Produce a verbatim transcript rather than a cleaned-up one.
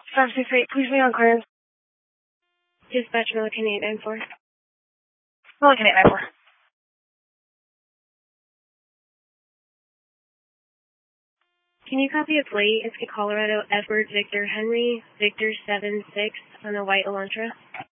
five six eight, please be on clearance. Dispatch Milliken eight nine four. Milliken eight nine four. Can you copy a plate? It's the Colorado Edward Victor Henry, Victor seven six on a white Elantra.